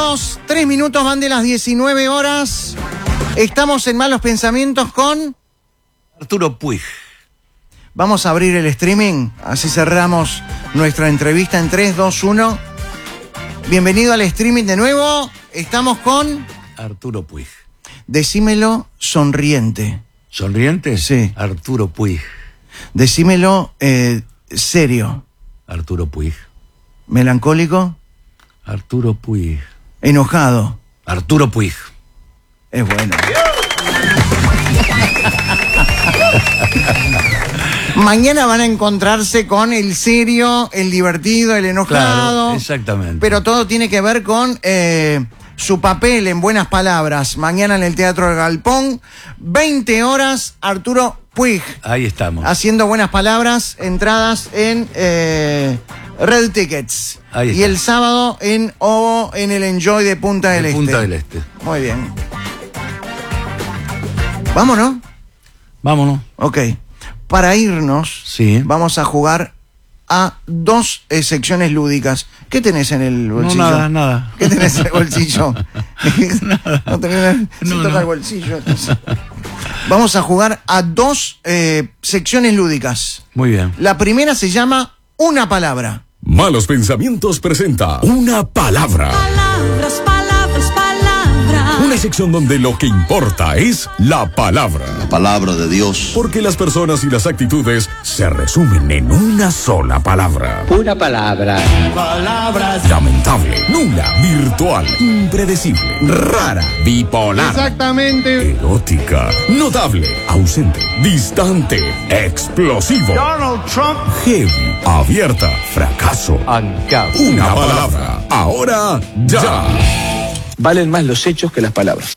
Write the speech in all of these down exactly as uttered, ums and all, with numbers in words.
minutos, tres minutos van de las diecinueve horas. Estamos en Malos Pensamientos con Arturo Puig. Vamos a abrir el streaming, así cerramos nuestra entrevista en tres, dos, uno. Bienvenido al streaming de nuevo. Estamos con Arturo Puig. Decímelo sonriente. ¿Sonriente? Sí. Arturo Puig. Decímelo eh, serio. Arturo Puig. Melancólico. Arturo Puig. Enojado. Arturo Puig. Es bueno. Mañana van a encontrarse con el serio, el divertido, el enojado. Claro, exactamente. Pero todo tiene que ver con eh, su papel en Buenas Palabras. Mañana en el Teatro del Galpón, veinte horas, Arturo Puig. Ahí estamos. Haciendo Buenas Palabras, entradas en eh, Red Tickets. Ahí está. Y el sábado en O en el Enjoy de Punta del De Este. Punta del Este. Muy bien. Vámonos. Vámonos. Ok. Para irnos, Sí. vamos a jugar a dos eh, secciones lúdicas. ¿Qué tenés en el bolsillo? No, nada, nada. ¿Qué tenés en el bolsillo? Nada. No tenés No, si toca no. el bolsillo. Entonces. Vamos a jugar a dos eh, secciones lúdicas. Muy bien. La primera se llama Una Palabra. Malos Pensamientos presenta Una Palabra. Palabras, palabras, palabras. Una sección donde lo que importa es la palabra. La palabra de Dios. Porque las personas y las actitudes se resumen en una sola palabra. Una palabra. Lamentable, nula, virtual, impredecible, rara, bipolar. Exactamente. Erótica, notable, ausente, distante, explosivo. Donald Trump. Heavy, abierta, fracaso. Ancao. Una palabra. Ahora ya. Valen más los hechos que las palabras.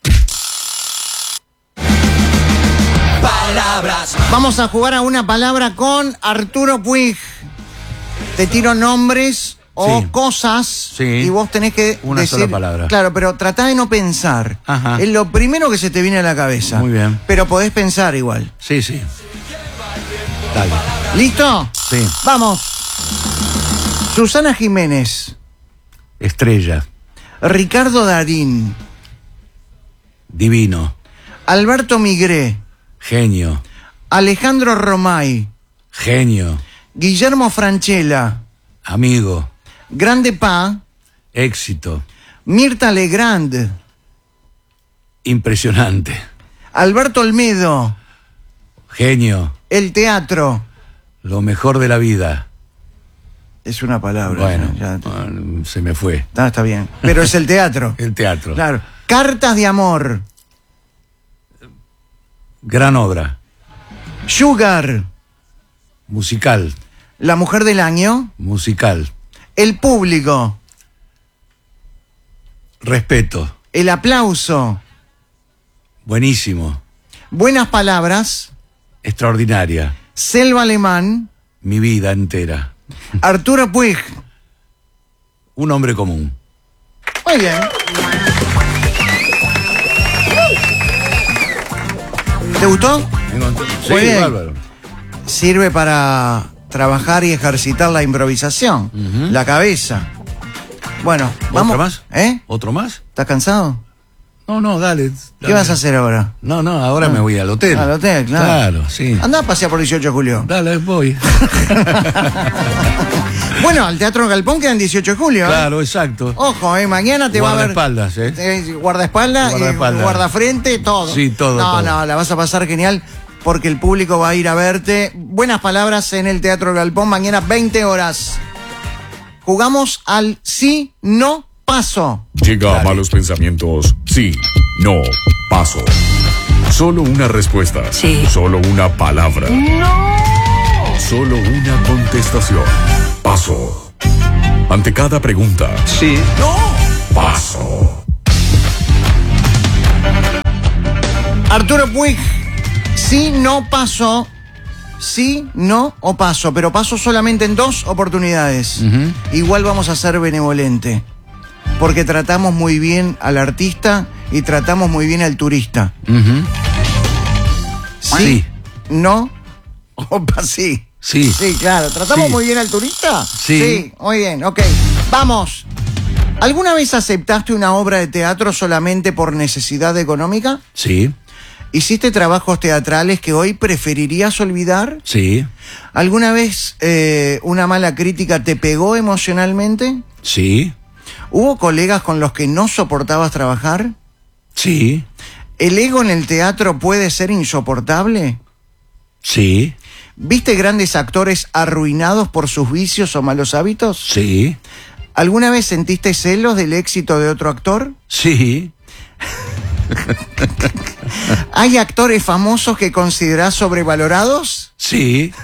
Vamos a jugar a Una Palabra con Arturo Puig. Te tiro nombres o Sí. cosas Sí. y vos tenés que Una decir, sola palabra. Claro, pero tratá de no pensar. Ajá. Es lo primero que se te viene a la cabeza. Muy bien. Pero podés pensar igual. Sí, sí. Dale. ¿Listo? Sí. Vamos. Susana Jiménez. Estrella. Ricardo Darín. Divino. Alberto Migré. Genio. Alejandro Romay. Genio. Guillermo Francella. Amigo. Grande Pa. Éxito. Mirta Legrand. Impresionante. Alberto Olmedo. Genio. El teatro. Lo mejor de la vida. Es una palabra. Bueno, ya- ya- bueno, se me fue. No, está bien. Pero es el teatro. El teatro. Claro. Cartas de amor. Gran obra. Sugar. Musical. La mujer del año. Musical. El público. Respeto. El aplauso. Buenísimo. Buenas palabras. Extraordinaria. Selva Alemán. Mi vida entera. Arturo Puig. Un hombre común. Muy bien. ¿Te gustó? Sí, Muy bien. bárbaro. Sirve para trabajar y ejercitar la improvisación, Ujú. la cabeza. Bueno, vamos. ¿Otro más? ¿Eh? ¿Otro más? ¿Estás cansado? No, no, dale. ¿Qué dale. vas a hacer ahora? No, no, ahora me voy al hotel. Al hotel, claro. Claro, sí. Andá a pasear por dieciocho de julio. Dale, voy. Bueno, al Teatro Galpón quedan dieciocho de julio. ¿eh? Claro, exacto. Ojo, eh, mañana te va a ver. Guardaespaldas, ¿eh? Eh, guardaespaldas, Guardaespaldas. eh, guardafrente, todo. Sí, todo, No, todo. no, la vas a pasar genial porque el público va a ir a verte. Buenas palabras en el Teatro Galpón, mañana veinte horas. Jugamos al sí, no, paso. Llega a Dale. Malos Pensamientos. Sí, no, paso. Solo una respuesta. Sí. Solo una palabra. ¡No! Solo una contestación. Paso. Ante cada pregunta. Sí. Paso. Arturo Puig, sí, no, paso. Sí, no o paso, pero paso solamente en dos oportunidades. Ujú. Igual vamos a ser benevolente, porque tratamos muy bien al artista y tratamos muy bien al turista. Ujú. Sí, Sí. no o pa- sí. Sí. Sí, claro. ¿Tratamos Sí. muy bien al turista? Sí. Sí, muy bien, ok. Vamos. ¿Alguna vez aceptaste una obra de teatro solamente por necesidad económica? Sí, ¿Hiciste trabajos teatrales que hoy preferirías olvidar? sí, ¿Alguna vez eh, una mala crítica te pegó emocionalmente? sí, ¿Hubo colegas con los que no soportabas trabajar? sí, ¿El ego en el teatro puede ser insoportable? sí, ¿Viste grandes actores arruinados por sus vicios o malos hábitos? sí, ¿Alguna vez sentiste celos del éxito de otro actor? sí, ¿Hay actores famosos que considerás sobrevalorados? sí,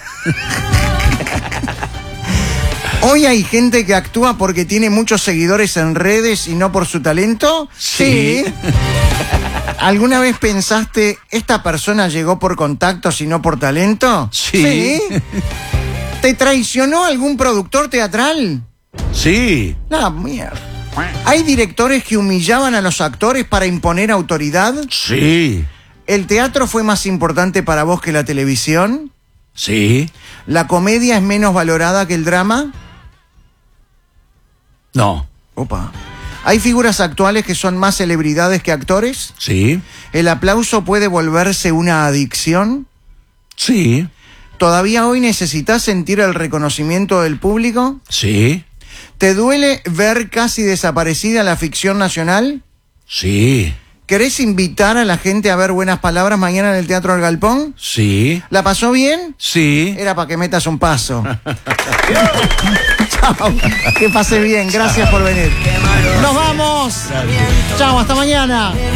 ¿Hoy hay gente que actúa porque tiene muchos seguidores en redes y no por su talento? Sí. ¿Alguna vez pensaste, esta persona llegó por contactos y no por talento? Sí. ¿Te traicionó algún productor teatral? sí, No, mierda. ¿Hay directores que humillaban a los actores para imponer autoridad? sí, ¿El teatro fue más importante para vos que la televisión? sí, ¿La comedia es menos valorada que el drama? no, Opa. ¿Hay figuras actuales que son más celebridades que actores? sí, ¿El aplauso puede volverse una adicción? sí, ¿Todavía hoy necesitas sentir el reconocimiento del público? sí, ¿Te duele ver casi desaparecida la ficción nacional? sí, ¿Querés invitar a la gente a ver Buenas Palabras mañana en el Teatro del Galpón? sí, ¿La pasó bien? sí. Era para que metas un paso. Chao. Que pase bien. Gracias por venir. ¡Nos vamos! Chao, hasta mañana.